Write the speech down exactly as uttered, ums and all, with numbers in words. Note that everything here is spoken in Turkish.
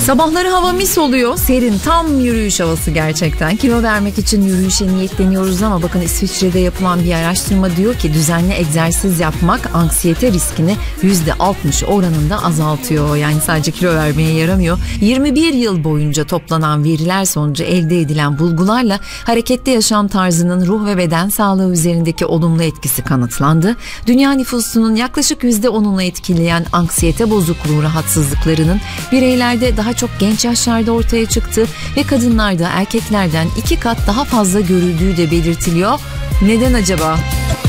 Sabahları hava mis oluyor, serin, tam yürüyüş havası gerçekten. Kilo vermek için yürüyüşe niyetleniyoruz ama bakın İsviçre'de yapılan bir araştırma diyor ki düzenli egzersiz yapmak anksiyete riskini yüzde altmış oranında azaltıyor. Yani sadece kilo vermeye yaramıyor. yirmi bir yıl boyunca toplanan veriler sonucu elde edilen bulgularla hareketli yaşam tarzının ruh ve beden sağlığı üzerindeki olumlu etkisi kanıtlandı. Dünya nüfusunun yaklaşık yüzde onunu etkileyen anksiyete bozukluğu rahatsızlıklarının bireylerde daha çok genç yaşlarda ortaya çıktı ve kadınlarda erkeklerden iki kat daha fazla görüldüğü de belirtiliyor. Neden acaba?